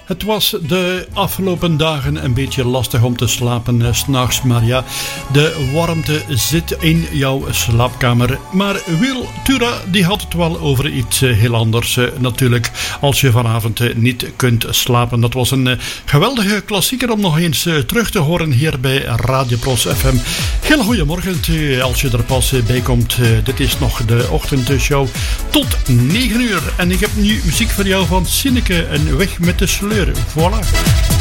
Het was de afgelopen dagen een beetje lastig om te slapen 's nachts, maar ja, de warmte zit in jouw slaapkamer. Maar Wil Tura die had het wel over iets heel anders natuurlijk, als je vanavond niet kunt slapen. Dat was een geweldige klassieker om nog eens terug te horen hier bij Radio Pros FM. Heel goedemorgen als je er pas bij komt. Dit is nog de ochtendshow tot 9 uur. En ik heb nu muziek voor jou van Sineke en Weg met de Sleur. Voilà.